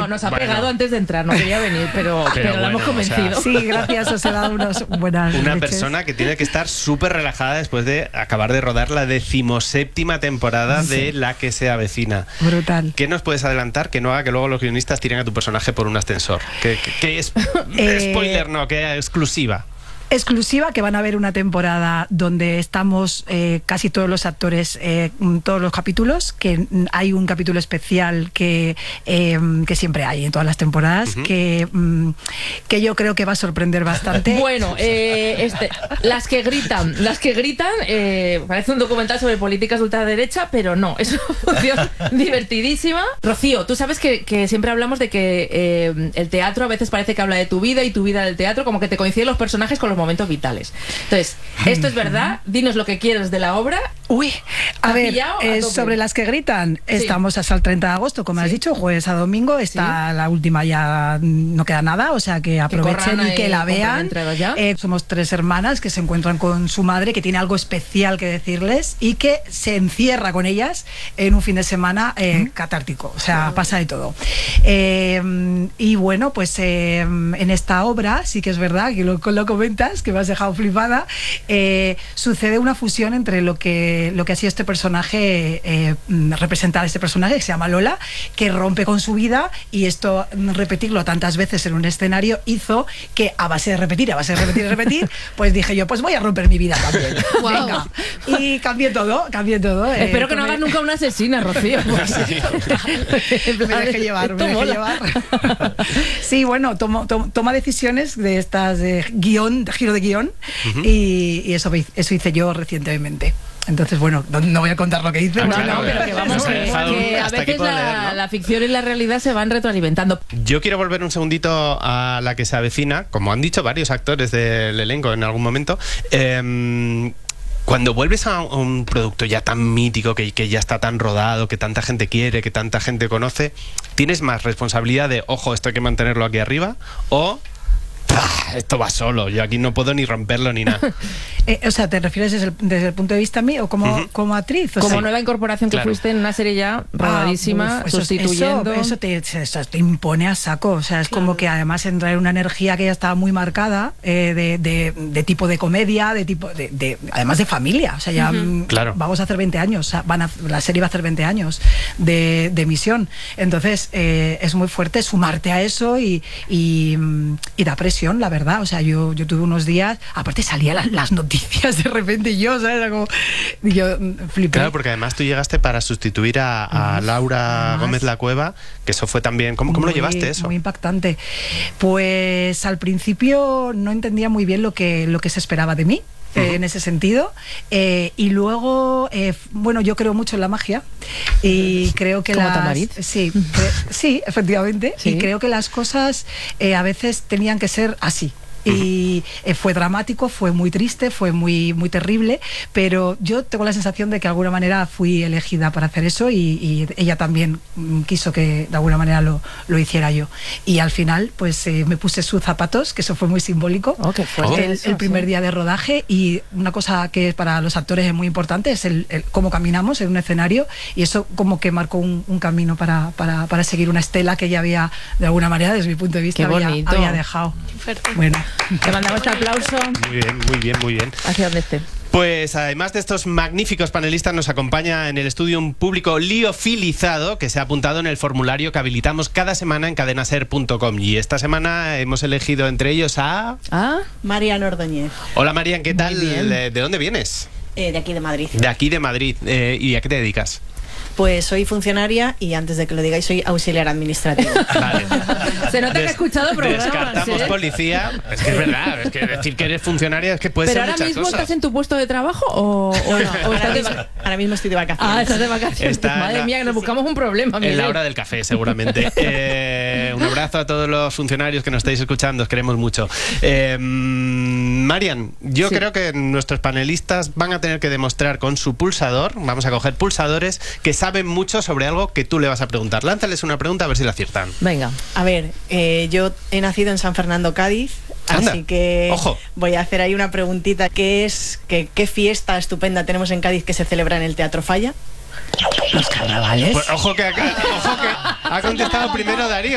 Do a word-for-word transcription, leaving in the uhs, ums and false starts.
nos ha bueno. pegado antes de entrar, no quería venir, pero, pero, Pero pero la bueno, hemos convencido. o sea, Sí, gracias, os he dado unas buenas Una leches. persona que tiene que estar súper relajada después de acabar de rodar la decimoséptima temporada Sí. de La que se avecina. Brutal. ¿Qué nos puedes adelantar que no haga que luego los guionistas tiren a tu personaje por un ascensor? ¿Qué, qué, qué es? Eh, Spoiler, no, que exclusiva. Exclusiva, que van a ver una temporada donde estamos eh, casi todos los actores, eh, todos los capítulos, que hay un capítulo especial que, eh, que siempre hay en todas las temporadas, Uh-huh. que, mm, que yo creo que va a sorprender bastante. Bueno, eh, este, las que gritan, las que gritan, eh, parece un documental sobre políticas de ultraderecha, pero no, es una función divertidísima. Rocío, tú sabes que, que siempre hablamos de que eh, el teatro a veces parece que habla de tu vida y tu vida del teatro, como que te coinciden los personajes con los momentos vitales. Entonces, ¿esto es verdad? Dinos lo que quieres de la obra. Uy, a ¿Te ha ver, pillado? A eh, tope. sobre las que gritan, Sí. estamos hasta el treinta de agosto, como has Sí. dicho, jueves a domingo, está la última, ya no queda nada, o sea que aprovechen corran y que ahí, la compren vean. entradas ya. Eh, somos tres hermanas que se encuentran con su madre, que tiene algo especial que decirles y que se encierra con ellas en un fin de semana eh, catártico, o sea, pasa de todo. Eh, y bueno, pues eh, en esta obra, sí que es verdad que lo, lo comentas, que me has dejado flipada, eh, sucede una fusión entre lo que, lo que ha sido este personaje, eh, representar a este personaje que se llama Lola, que rompe con su vida, y esto, repetirlo tantas veces en un escenario, hizo que a base de repetir, a base de repetir y repetir, pues dije yo, pues voy a romper mi vida también. Guau. Venga. Y cambié todo, cambié todo. eh, Espero que no tomé- hagas nunca una asesina, Rocío. En me plan, dejé llevar, me esto dejé mola. llevar. Sí, bueno, tomo, tomo- toma decisiones de estas de guión, de giro de guión, y, y eso, eso hice yo recientemente. Entonces, bueno, no, no voy a contar lo que hice. Ah, No, porque claro, no, pero que vamos, nos ha que, dejado que a hasta aquí veces puedo la, leer, ¿no? la ficción y la realidad se van retroalimentando. Yo quiero volver un segundito a La que se avecina, como han dicho varios actores del elenco en algún momento. Eh, Cuando vuelves a un producto ya tan mítico, que, que ya está tan rodado, que tanta gente quiere, que tanta gente conoce, ¿tienes más responsabilidad de, ojo, esto hay que mantenerlo aquí arriba? ¿O ¡pah! Esto va solo, yo aquí no puedo ni romperlo ni nada? Eh, o sea, ¿te refieres desde el, desde el punto de vista mío o como, Ujú. como actriz? O Como sea, nueva incorporación que Claro. fuiste en una serie ya rodadísima, Ah, uf, eso- sustituyendo. Eso, eso te, eso te impone a saco. O sea, es como que además entra en una energía que ya estaba muy marcada, eh, de, de- de tipo de comedia, de tipo de, de- además de familia. O sea, ya mm, Claro. vamos a hacer veinte años. O sea, van a, la serie va a hacer veinte años de, de emisión. Entonces, eh, es muy fuerte sumarte a eso y, y, mm, y da presión, la verdad. O sea, yo, yo tuve unos días, aparte salían las, las noticias de repente y yo, ¿sabes? Era como, yo mm, flipé. Claro, porque además tú llegaste para sustituir a, a Laura además. Gómez La Cueva, que eso fue también... ¿Cómo, cómo lo Muy- llevaste eso? Muy impactante. Pues al principio no entendía muy bien lo que, lo que se esperaba de mí. eh, en ese sentido, eh, y luego eh, f- bueno, yo creo mucho en la magia y creo que Como las Tamariz. sí, cre- sí, efectivamente, Sí. y creo que las cosas eh, a veces tenían que ser así. Y eh, fue dramático, fue muy triste, fue muy, muy terrible, pero yo tengo la sensación de que de alguna manera fui elegida para hacer eso y, y ella también mm, quiso que de alguna manera lo, lo hiciera yo. Y al final, pues eh, me puse sus zapatos, que eso fue muy simbólico. Oh, qué fuerte el, eso, el primer sí. día de rodaje, y una cosa que para los actores es muy importante es el, el cómo caminamos en un escenario, y eso como que marcó un, un camino para, para, para seguir una estela que ella había, de alguna manera, desde mi punto de vista, Qué había, bonito. había dejado. Bueno. Te mandamos este aplauso Muy bien, muy bien, muy bien. hacia donde esté. Pues además de estos magníficos panelistas, nos acompaña en el estudio un público liofilizado que se ha apuntado en el formulario que habilitamos cada semana en cadenaser punto com, y esta semana hemos elegido entre ellos a... Ah, Marian Ordóñez, Hola Marian, ¿qué tal? bien. Eh, ¿De dónde vienes? eh, de aquí de Madrid. De aquí de Madrid. Eh, ¿Y a qué te dedicas? Pues soy funcionaria y antes de que lo digáis soy auxiliar administrativo. Vale. se nota que he Des- escuchado programas. Descartamos ¿eh? policía. Es que es verdad, es que decir que eres funcionaria es que puede Pero ser ahora muchas mismo cosas. estás en tu puesto de trabajo o, o, o ahora, estás de mismo, vaca- ahora mismo estoy de vacaciones. Ah, estás de vacaciones. Está en Madre la- mía, que nos buscamos un problema. En la Miguel. hora del café, seguramente. Eh, un abrazo a todos los funcionarios que nos estáis escuchando, os queremos mucho. Eh, Marian, yo Sí. creo que nuestros panelistas van a tener que demostrar con su pulsador, vamos a coger pulsadores, que saben mucho sobre algo que tú le vas a preguntar. Lánzales una pregunta a ver si la aciertan. Venga. A ver, eh, yo he nacido en San Fernando, Cádiz, Anda, así que ojo. voy a hacer ahí una preguntita. ¿Qué es, qué, qué fiesta estupenda tenemos en Cádiz que se celebra en el Teatro Falla? Los carnavales. Pues, ojo que, ha- ojo que ha contestado primero Darío.